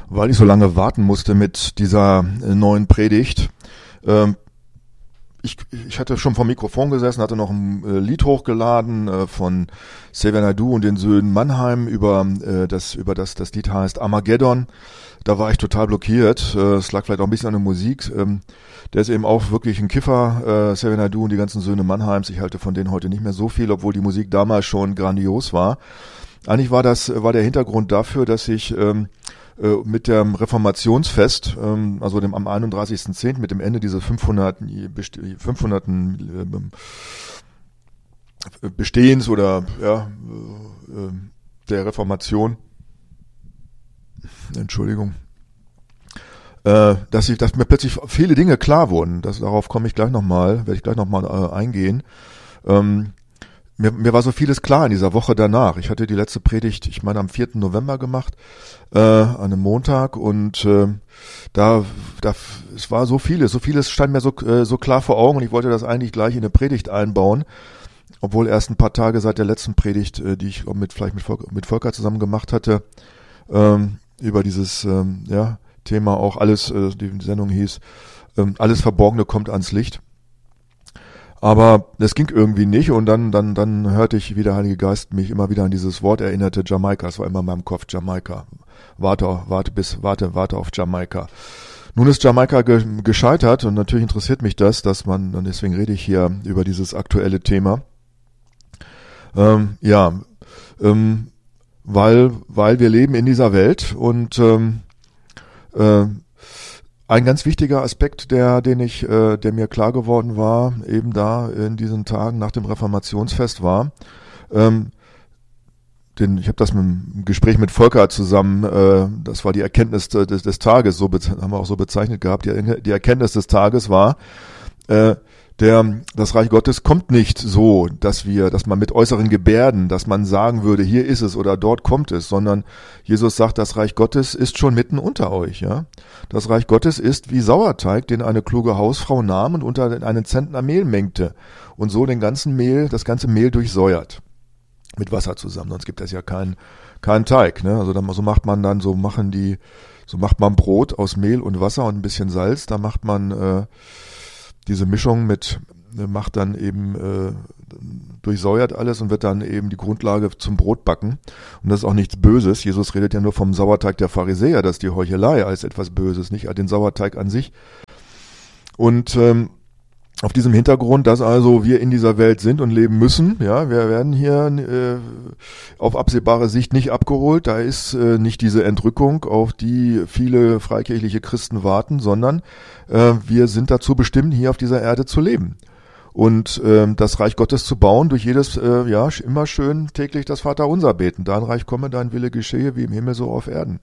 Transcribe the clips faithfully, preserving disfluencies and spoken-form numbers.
weil ich so lange warten musste mit dieser äh, neuen Predigt. Ähm, ich, ich hatte schon vom Mikrofon gesessen, hatte noch ein äh, Lied hochgeladen äh, von Xavier Naidoo und den Söhnen Mannheim über äh, das, über das, das Lied heißt Armageddon. Da war ich total blockiert. Äh, es lag vielleicht auch ein bisschen an der Musik. Ähm, der ist eben auch wirklich ein Kiffer, äh, Xavier Naidoo und die ganzen Söhne Mannheims. Ich halte von denen heute nicht mehr so viel, obwohl die Musik damals schon grandios war. Eigentlich war das, war der Hintergrund dafür, dass ich ähm, mit dem Reformationsfest, also dem am einunddreißigsten zehnten mit dem Ende dieses fünfhunderten Bestehens oder ja der Reformation, Entschuldigung, dass ich, dass mir plötzlich viele Dinge klar wurden. Das, darauf komme ich gleich nochmal, werde ich gleich nochmal eingehen. Mir, mir war so vieles klar in dieser Woche danach. Ich hatte die letzte Predigt, ich meine, am vierten November gemacht, äh, an einem Montag, und äh, da, da, es war so vieles, so vieles stand mir so, äh, so klar vor Augen, und ich wollte das eigentlich gleich in eine Predigt einbauen, obwohl erst ein paar Tage seit der letzten Predigt, äh, die ich mit vielleicht mit Volker, mit Volker zusammen gemacht hatte, ähm, über dieses ähm, ja Thema auch alles, äh, die Sendung hieß, ähm, alles Verborgene kommt ans Licht. Aber das ging irgendwie nicht, und dann dann dann hörte ich, wie der Heilige Geist mich immer wieder an dieses Wort erinnerte, Jamaika. Es war immer in meinem Kopf, Jamaika. Warte, warte bis, warte, warte auf Jamaika. Nun ist Jamaika ge, gescheitert, und natürlich interessiert mich das, dass man, und deswegen rede ich hier über dieses aktuelle Thema. Ähm, ja, ähm, weil weil wir leben in dieser Welt, und ähm, äh, ein ganz wichtiger Aspekt, der, den ich, äh, der mir klar geworden war, eben da in diesen Tagen nach dem Reformationsfest war, ähm, den, ich habe das mit einem Gespräch mit Volker zusammen, äh, das war die Erkenntnis des, des Tages, so haben wir auch so bezeichnet gehabt, die, die Erkenntnis des Tages war, äh, der, das Reich Gottes kommt nicht so, dass wir, dass man mit äußeren Gebärden, dass man sagen würde, hier ist es oder dort kommt es, sondern Jesus sagt, das Reich Gottes ist schon mitten unter euch, ja. Das Reich Gottes ist wie Sauerteig, den eine kluge Hausfrau nahm und unter einen Zentner Mehl mengte und so den ganzen Mehl, das ganze Mehl durchsäuert. Mit Wasser zusammen, sonst gibt es ja keinen, keinen Teig, ne. Also dann, so macht man dann, so machen die, so macht man Brot aus Mehl und Wasser und ein bisschen Salz, da macht man, äh, diese Mischung mit macht dann eben äh, durchsäuert alles und wird dann eben die Grundlage zum Brotbacken. Und das ist auch nichts Böses. Jesus redet ja nur vom Sauerteig der Pharisäer, das ist die Heuchelei als etwas Böses, nicht den Sauerteig an sich. Und ähm, auf diesem Hintergrund, dass also wir in dieser Welt sind und leben müssen, ja, wir werden hier äh, auf absehbare Sicht nicht abgeholt, da ist äh, nicht diese Entrückung, auf die viele freikirchliche Christen warten, sondern äh, wir sind dazu bestimmt, hier auf dieser Erde zu leben und äh, das Reich Gottes zu bauen, durch jedes, äh, ja, immer schön täglich das Vaterunser beten, dein Reich komme, dein Wille geschehe, wie im Himmel so auf Erden.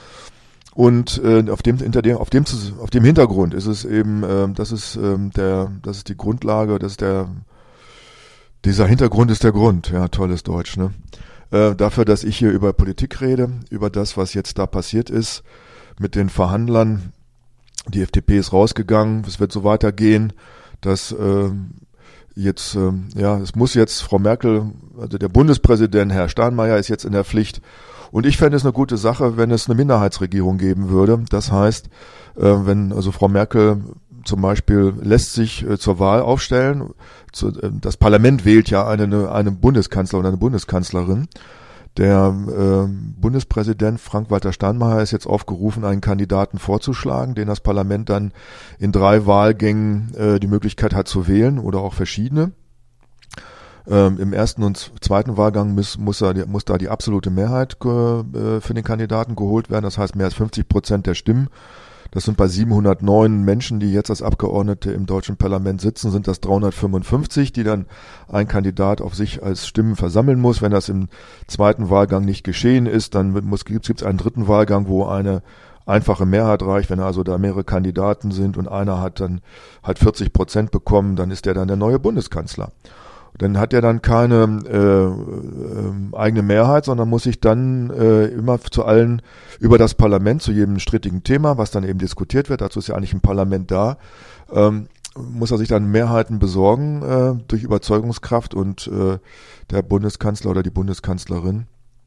Und äh, auf dem hinter dem auf dem auf dem Hintergrund ist es eben, äh, das ist äh, der das ist die Grundlage, das ist der dieser Hintergrund ist der Grund, ja, tolles Deutsch, ne? Äh, dafür, dass ich hier über Politik rede, über das, was jetzt da passiert ist mit den Verhandlern. Die F D P ist rausgegangen, es wird so weitergehen, dass äh, jetzt äh, ja, es muss jetzt Frau Merkel, also der Bundespräsident Herr Steinmeier ist jetzt in der Pflicht. Und ich fände es eine gute Sache, wenn es eine Minderheitsregierung geben würde. Das heißt, äh, wenn also Frau Merkel zum Beispiel lässt sich äh, zur Wahl aufstellen, zu, äh, das Parlament wählt ja eine, eine Bundeskanzler oder eine Bundeskanzlerin. Der äh, Bundespräsident Frank-Walter Steinmeier ist jetzt aufgerufen, einen Kandidaten vorzuschlagen, den das Parlament dann in drei Wahlgängen äh, die Möglichkeit hat zu wählen oder auch verschiedene. Ähm, Im ersten und zweiten Wahlgang muss, muss, er, muss da die absolute Mehrheit äh, für den Kandidaten geholt werden. Das heißt mehr als fünfzig Prozent der Stimmen. Das sind bei siebenhundertneun Menschen, die jetzt als Abgeordnete im deutschen Parlament sitzen, sind das dreihundertfünfundfünfzig, die dann ein Kandidat auf sich als Stimmen versammeln muss. Wenn das im zweiten Wahlgang nicht geschehen ist, dann gibt es einen dritten Wahlgang, wo eine einfache Mehrheit reicht. Wenn also da mehrere Kandidaten sind und einer hat dann halt vierzig Prozent bekommen, dann ist der dann der neue Bundeskanzler. Dann hat er dann keine äh, äh, eigene Mehrheit, sondern muss sich dann äh, immer zu allen über das Parlament, zu jedem strittigen Thema, was dann eben diskutiert wird, dazu ist ja eigentlich ein Parlament da, ähm, muss er sich dann Mehrheiten besorgen äh, durch Überzeugungskraft und äh, der Bundeskanzler oder die Bundeskanzlerin.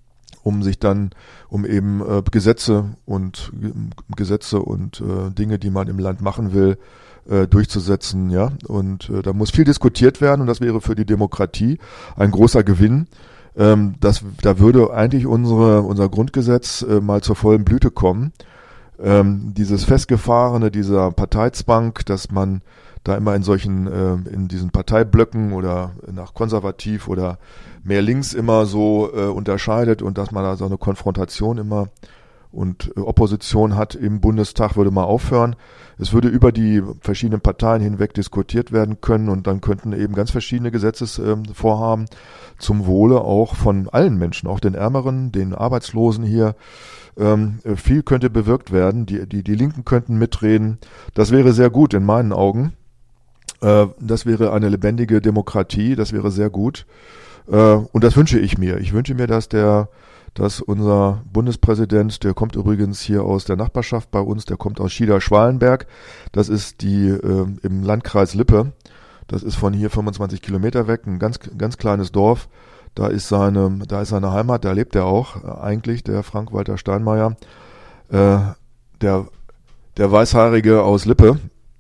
um sich dann, um eben äh, Gesetze und äh, Gesetze und äh, Dinge, die man im Land machen will, äh, durchzusetzen, ja. Und äh, da muss viel diskutiert werden und das wäre für die Demokratie ein großer Gewinn. Ähm, das, da würde eigentlich unsere, unser Grundgesetz äh, mal zur vollen Blüte kommen. Ähm, dieses Festgefahrene dieser Parteizwang, dass man da immer in solchen, äh, in diesen Parteiblöcken oder nach konservativ oder mehr links immer so äh, unterscheidet und dass man da so eine Konfrontation immer und äh, Opposition hat im Bundestag, würde mal aufhören. Es würde über die verschiedenen Parteien hinweg diskutiert werden können und dann könnten eben ganz verschiedene Gesetzesvorhaben äh, zum Wohle auch von allen Menschen, auch den Ärmeren, den Arbeitslosen hier. Ähm, viel könnte bewirkt werden. Die, die, die Linken könnten mitreden. Das wäre sehr gut in meinen Augen. Äh, das wäre eine lebendige Demokratie. Das wäre sehr gut. Äh, und das wünsche ich mir. Ich wünsche mir, dass der, dass unser Bundespräsident, der kommt übrigens hier aus der Nachbarschaft bei uns, der kommt aus Schieder-Schwalenberg. Das ist die äh, im Landkreis Lippe. Das ist von hier fünfundzwanzig Kilometer weg, ein ganz, ganz kleines Dorf. Da ist seine, da ist seine Heimat, da lebt er auch eigentlich, der Frank-Walter Steinmeier, äh, der, der Weißhaarige aus Lippe.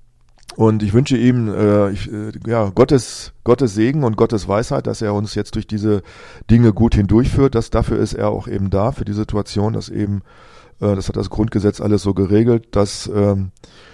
Und ich wünsche ihm äh, ich, äh, ja, Gottes, Gottes Segen und Gottes Weisheit, dass er uns jetzt durch diese Dinge gut hindurchführt. Dass dafür ist er auch eben da, für die Situation, dass eben, äh, das hat das Grundgesetz alles so geregelt, dass ähm,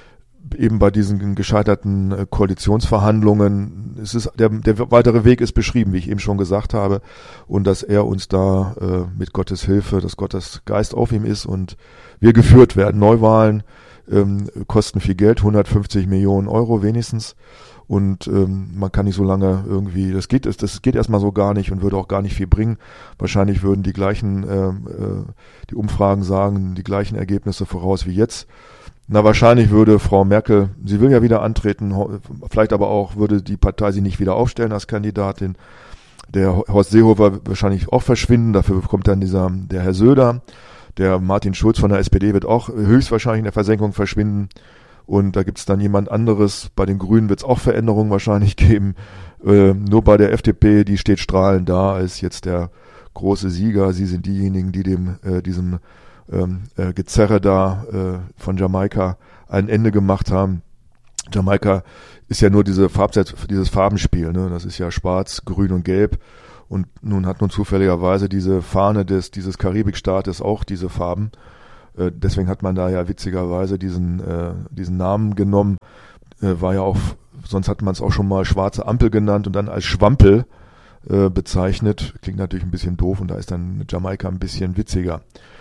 eben bei diesen gescheiterten äh, Koalitionsverhandlungen, es ist, der, der weitere Weg ist beschrieben, wie ich eben schon gesagt habe, und dass er uns da äh, mit Gottes Hilfe, dass Gottes Geist auf ihm ist und wir geführt werden. Neuwahlen ähm, kosten viel Geld, hundertfünfzig Millionen Euro wenigstens, und ähm, man kann nicht so lange irgendwie, das geht, das geht erstmal so gar nicht und würde auch gar nicht viel bringen. Wahrscheinlich würden die gleichen, äh, äh, die Umfragen sagen, die gleichen Ergebnisse voraus wie jetzt. Na, wahrscheinlich würde Frau Merkel, sie will ja wieder antreten, vielleicht aber auch würde die Partei sie nicht wieder aufstellen als Kandidatin. Der Horst Seehofer wird wahrscheinlich auch verschwinden, dafür kommt dann dieser, der Herr Söder. Der Martin Schulz von der S P D wird auch höchstwahrscheinlich in der Versenkung verschwinden. Und da gibt's dann jemand anderes. Bei den Grünen wird's auch Veränderungen wahrscheinlich geben. Äh, nur bei der F D P, die steht strahlend da, als jetzt der große Sieger. Sie sind diejenigen, die dem äh, diesem ähm, äh, Gezerre da äh, von Jamaika ein Ende gemacht haben. Jamaika ist ja nur diese Farbset, dieses Farbenspiel, ne? Das ist ja schwarz, grün und gelb. Und nun hat nun zufälligerweise diese Fahne des dieses Karibikstaates auch diese Farben. Äh, deswegen hat man da ja witzigerweise diesen äh, diesen Namen genommen. Äh, war ja auch, sonst hat man es auch schon mal schwarze Ampel genannt und dann als Schwampel äh, bezeichnet. Klingt natürlich ein bisschen doof und da ist dann Jamaika ein bisschen witziger.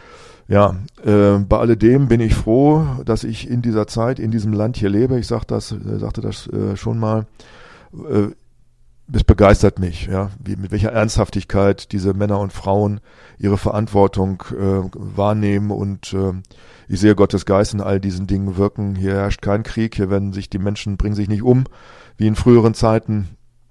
Ja, äh, bei alledem bin ich froh, dass ich in dieser Zeit, in diesem Land hier lebe. Ich sag das, äh, sagte das äh, schon mal. Äh, es begeistert mich, ja, wie, mit welcher Ernsthaftigkeit diese Männer und Frauen ihre Verantwortung äh, wahrnehmen, und äh, ich sehe Gottes Geist in all diesen Dingen wirken. Hier herrscht kein Krieg, hier werden sich die Menschen, bringen sich nicht um, wie in früheren Zeiten,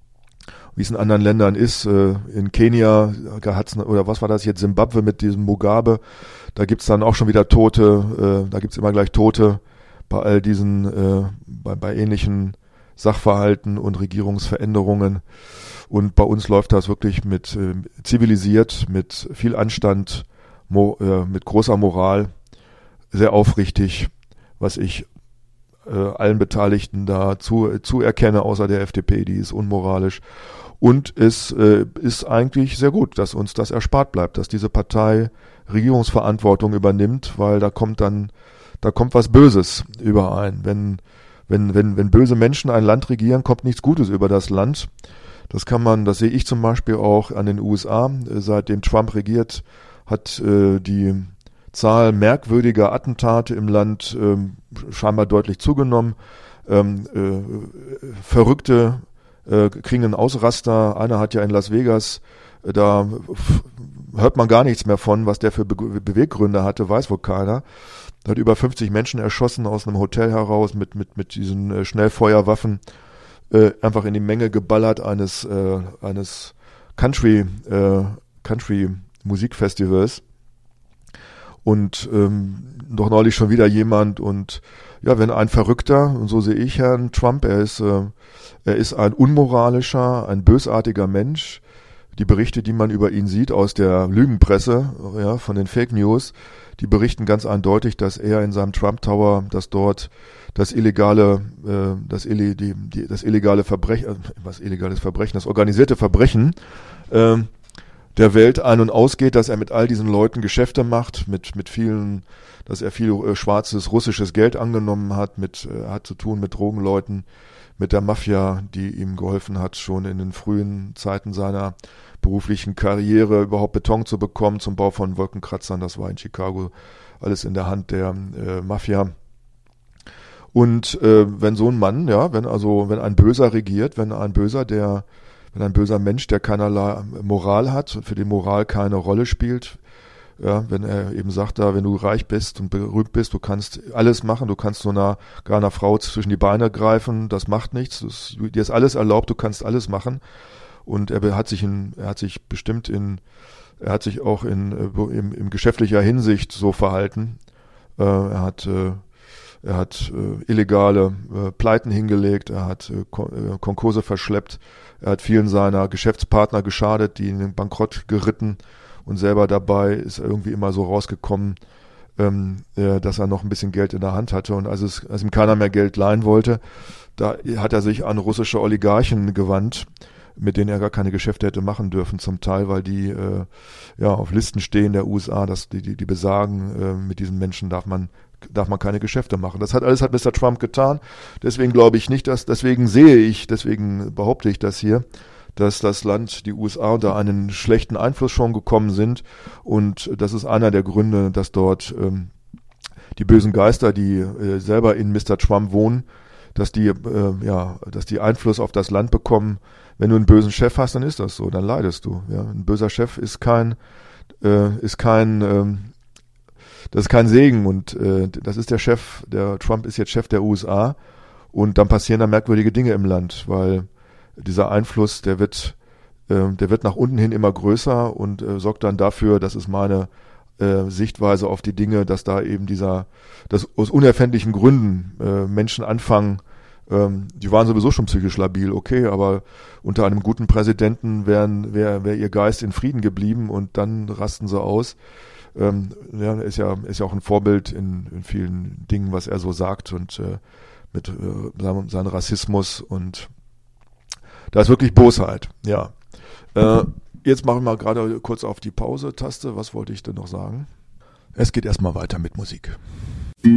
wie es in anderen Ländern ist. Äh, in Kenia hat's, oder was war das jetzt, Zimbabwe mit diesem Mugabe, da gibt's dann auch schon wieder Tote, äh, da gibt's immer gleich Tote bei all diesen, äh, bei, bei ähnlichen Sachverhalten und Regierungsveränderungen. Und bei uns läuft das wirklich mit äh, zivilisiert, mit viel Anstand, mo, äh, mit großer Moral, sehr aufrichtig, was ich äh, allen Beteiligten da zu, zuerkenne, außer der F D P, die ist unmoralisch. Und es äh, ist eigentlich sehr gut, dass uns das erspart bleibt, dass diese Partei Regierungsverantwortung übernimmt, weil da kommt dann, da kommt was Böses überein. Wenn Wenn, wenn, wenn böse Menschen ein Land regieren, kommt nichts Gutes über das Land. Das kann man, das sehe ich zum Beispiel auch an den U S A. Seitdem Trump regiert, hat äh, die Zahl merkwürdiger Attentate im Land äh, scheinbar deutlich zugenommen. Ähm, äh, Verrückte äh, kriegen einen Ausraster. Einer hat ja in Las Vegas, äh, da f- hört man gar nichts mehr von, was der für Be- Beweggründe hatte, weiß wohl keiner. Hat über fünfzig Menschen erschossen aus einem Hotel heraus mit mit mit diesen äh, Schnellfeuerwaffen, äh, einfach in die Menge geballert eines äh, eines Country äh, Country Musikfestivals. Und ähm, doch neulich schon wieder jemand, und ja, wenn ein Verrückter, und so sehe ich Herrn Trump, er ist äh, er ist ein unmoralischer, ein bösartiger Mensch, die Berichte, die man über ihn sieht aus der Lügenpresse, ja, von den Fake News, die berichten ganz eindeutig, dass er in seinem Trump Tower, dass dort das illegale, äh, das, Illi, die, die, das illegale Verbrechen, äh, was illegales Verbrechen, das organisierte Verbrechen äh, der Welt ein- und ausgeht, dass er mit all diesen Leuten Geschäfte macht, mit mit vielen, dass er viel äh, schwarzes russisches Geld angenommen hat, mit äh, hat zu tun mit Drogenleuten, mit der Mafia, die ihm geholfen hat, schon in den frühen Zeiten seiner beruflichen Karriere überhaupt Beton zu bekommen zum Bau von Wolkenkratzern. Das war in Chicago alles in der Hand der äh, Mafia. Und äh, wenn so ein Mann, ja, wenn also wenn ein Böser regiert, wenn ein Böser, der wenn ein böser Mensch, der keinerlei Moral hat und für den Moral keine Rolle spielt, ja, wenn er eben sagt, da, wenn du reich bist und berühmt bist, du kannst alles machen, du kannst so einer, gar einer Frau zwischen die Beine greifen, das macht nichts, das, dir ist alles erlaubt, du kannst alles machen. Und er hat sich in, er hat sich bestimmt in, er hat sich auch in, in, in geschäftlicher Hinsicht so verhalten. Äh, er hat, äh, er hat äh, illegale äh, Pleiten hingelegt, er hat äh, Kon- äh, Konkurse verschleppt, er hat vielen seiner Geschäftspartner geschadet, die in den Bankrott geritten, und selber dabei ist er irgendwie immer so rausgekommen, ähm, äh, dass er noch ein bisschen Geld in der Hand hatte. Und als, es, als ihm keiner mehr Geld leihen wollte, da hat er sich an russische Oligarchen gewandt, mit denen er gar keine Geschäfte hätte machen dürfen, zum Teil, weil die äh, ja auf Listen stehen der U S A, dass die, die, die besagen, äh, mit diesen Menschen darf man darf man keine Geschäfte machen. Das hat alles hat Mister Trump getan. Deswegen glaube ich nicht, dass, deswegen sehe ich, deswegen behaupte ich das hier, dass das Land, die U S A, unter einen schlechten Einfluss schon gekommen sind. Und das ist einer der Gründe, dass dort ähm, die bösen Geister, die äh, selber in Mister Trump wohnen, dass die, äh, ja, dass die Einfluss auf das Land bekommen. Wenn du einen bösen Chef hast, dann ist das so, dann leidest du. Ja, ein böser Chef ist kein, äh, ist kein, ähm, das ist kein Segen, und äh, das ist der Chef, der Trump ist jetzt Chef der U S A, und dann passieren da merkwürdige Dinge im Land, weil dieser Einfluss, der wird, äh, der wird nach unten hin immer größer und äh, sorgt dann dafür, das ist meine äh, Sichtweise auf die Dinge, dass da eben dieser, dass aus unerfindlichen Gründen äh, Menschen anfangen, ähm, die waren sowieso schon psychisch labil, okay, aber unter einem guten Präsidenten wären, wäre wär ihr Geist in Frieden geblieben, und dann rasten sie aus. Ähm, ja, ist ja, ist ja auch ein Vorbild in, in vielen Dingen, was er so sagt, und äh, mit äh, seinem, seinem Rassismus, und da ist wirklich Bosheit, ja. Äh, jetzt machen wir gerade kurz auf die Pause-Taste. Was wollte ich denn noch sagen? Es geht erstmal weiter mit Musik.